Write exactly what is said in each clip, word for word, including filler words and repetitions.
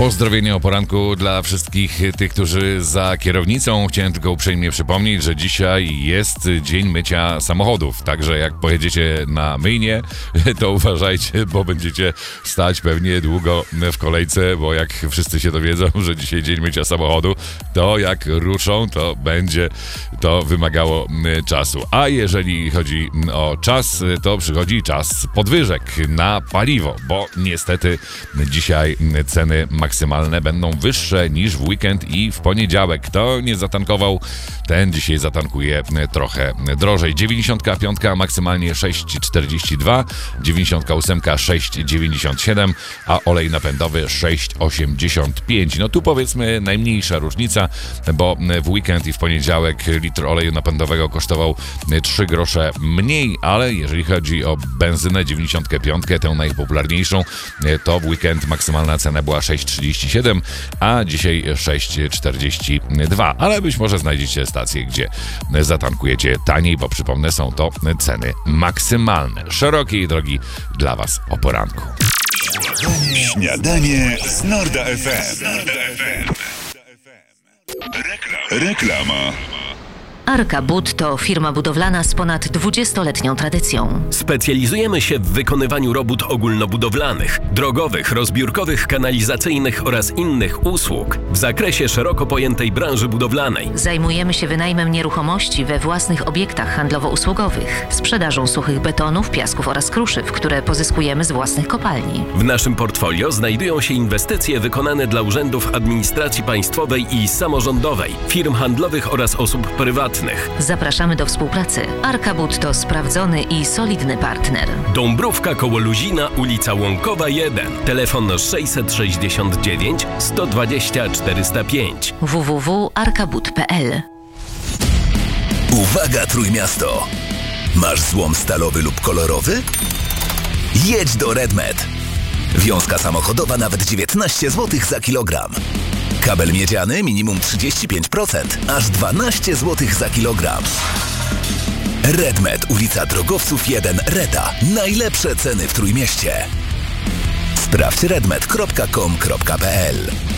Pozdrowienia o poranku dla wszystkich tych, którzy za kierownicą. Chciałem tylko uprzejmie przypomnieć, że dzisiaj jest dzień mycia samochodów. Także jak pojedziecie na myjnię, to uważajcie, bo będziecie stać pewnie długo w kolejce, bo jak wszyscy się dowiedzą, że dzisiaj dzień mycia samochodu, to jak ruszą, to będzie to wymagało czasu. A jeżeli chodzi o czas, to przychodzi czas podwyżek na paliwo, bo niestety dzisiaj ceny maksymalne będą wyższe niż w weekend i w poniedziałek. Kto nie zatankował, ten dzisiaj zatankuje trochę drożej. dziewięćdziesiątka piątka maksymalnie sześć czterdzieści dwa, dziewięćdziesiątka ósemka sześć dziewięćdziesiąt siedem, a olej napędowy sześć osiemdziesiąt pięć. No tu powiedzmy najmniejsza różnica, bo w weekend i w poniedziałek litr oleju napędowego kosztował trzy grosze mniej, ale jeżeli chodzi o benzynę dziewięćdziesiątkę piątkę, tę najpopularniejszą, to w weekend maksymalna cena była sześć trzydzieści siedem, a dzisiaj sześć czterdzieści dwa. Ale być może znajdziecie stację, gdzie zatankujecie taniej, bo przypomnę, są to ceny maksymalne. Szerokiej drogi dla Was o poranku. Śniadanie z Norda F M. Reklama. Arka Bud to firma budowlana z ponad dwudziestoletnią tradycją. Specjalizujemy się w wykonywaniu robót ogólnobudowlanych, drogowych, rozbiórkowych, kanalizacyjnych oraz innych usług w zakresie szeroko pojętej branży budowlanej. Zajmujemy się wynajmem nieruchomości we własnych obiektach handlowo-usługowych, sprzedażą suchych betonów, piasków oraz kruszyw, które pozyskujemy z własnych kopalni. W naszym portfolio znajdują się inwestycje wykonane dla urzędów administracji państwowej i samorządowej, firm handlowych oraz osób prywatnych. Zapraszamy do współpracy. Arka Bud to sprawdzony i solidny partner. Dąbrówka koło Luzina, ulica Łąkowa jeden. Telefon sześćset sześćdziesiąt dziewięć sto dwadzieścia czterysta pięć. w w w kropka arkabud kropka p l. Uwaga Trójmiasto! Masz złom stalowy lub kolorowy? Jedź do Redmed. Wiązka samochodowa nawet dziewiętnaście złotych za kilogram. Kabel miedziany minimum trzydzieści pięć procent, aż dwanaście złotych za kilogram. Redmed, ulica Drogowców jeden, Reta. Najlepsze ceny w Trójmieście. Sprawdź redmed kropka com kropka p l.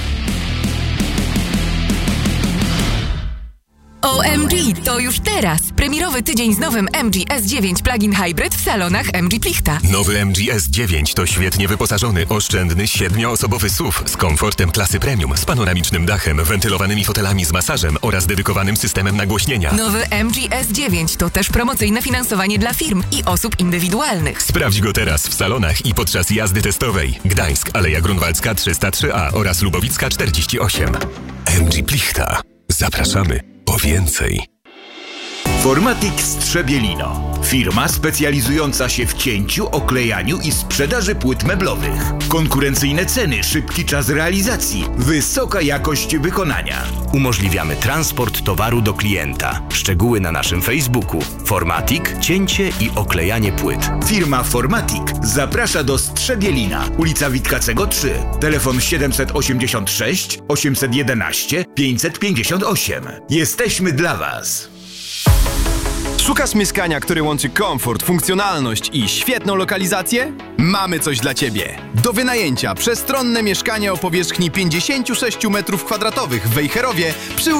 O M G, to już teraz! Premierowy tydzień z nowym M G S dziewięć Plug-in Hybrid w salonach M G Plichta. Nowy M G S dziewięć to świetnie wyposażony, oszczędny, siedmioosobowy S U V z komfortem klasy premium, z panoramicznym dachem, wentylowanymi fotelami z masażem oraz dedykowanym systemem nagłośnienia. Nowy M G S dziewięć to też promocyjne finansowanie dla firm i osób indywidualnych. Sprawdź go teraz w salonach i podczas jazdy testowej. Gdańsk, Aleja Grunwaldzka trzysta trzy A oraz Lubowicka czterdzieści osiem. M G Plichta. Zapraszamy po więcej. Formatic Strzebielino. Firma specjalizująca się w cięciu, oklejaniu i sprzedaży płyt meblowych. Konkurencyjne ceny, szybki czas realizacji, wysoka jakość wykonania. Umożliwiamy transport towaru do klienta. Szczegóły na naszym Facebooku. Formatic, cięcie i oklejanie płyt. Firma Formatic zaprasza do Strzebielina, ulica Witkacego trzy. Telefon siedemset osiemdziesiąt sześć osiemset jedenaście pięćset pięćdziesiąt osiem. Jesteśmy dla Was. Szukasz mieszkania, które łączy komfort, funkcjonalność i świetną lokalizację? Mamy coś dla Ciebie. Do wynajęcia przestronne mieszkanie o powierzchni pięćdziesiąt sześć metrów kwadratowych w Wejherowie przy